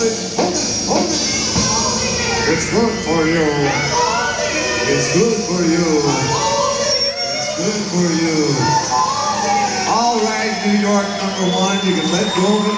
hold it. It's good for you. It's good for you. It's good for you. All right, New York #1, you can let go of it.